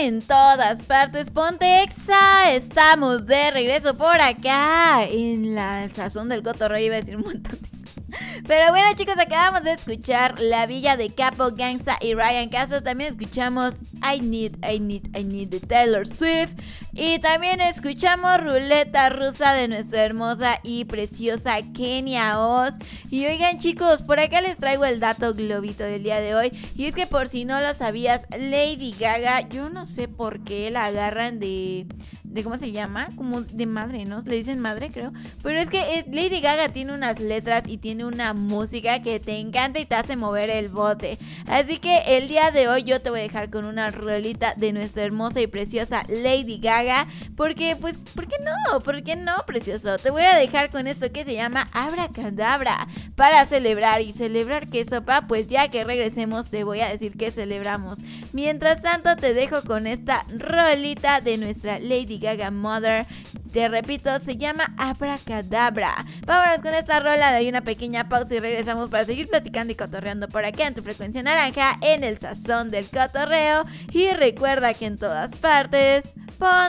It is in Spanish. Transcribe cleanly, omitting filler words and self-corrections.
en todas partes, ponte Exa. Estamos de regreso por acá en la sazón del cotorreo. Iba a decir un montón de... Pero bueno, chicos, acabamos de escuchar La Villa de Capo, Gangsta y Ryan Castro. También escuchamos I Need de Taylor Swift. Y también escuchamos Ruleta Rusa de nuestra hermosa y preciosa Kenia Oz. Y oigan, chicos, por acá les traigo el dato globito del día de hoy. Y es que por si no lo sabías, Lady Gaga, yo no sé por qué la agarran de ¿cómo se llama? Como de madre, ¿no? Le dicen madre, creo. Pero es que Lady Gaga tiene unas letras y tiene una música que te encanta y te hace mover el bote. Así que el día de hoy yo te voy a dejar con una rolita de nuestra hermosa y preciosa Lady Gaga. Porque, pues, ¿por qué no? ¿Por qué no, precioso? Te voy a dejar con esto que se llama Abracadabra para celebrar. ¿Y celebrar qué, sopa? Pues ya que regresemos te voy a decir que celebramos. Mientras tanto te dejo con esta rolita de nuestra Lady Gaga Mother. Te repito, se llama Abracadabra. Vámonos con esta rola, de una pequeña pausa y regresamos para seguir platicando y cotorreando por acá en tu frecuencia naranja, en el sazón del cotorreo. Y recuerda que en todas partes, ponte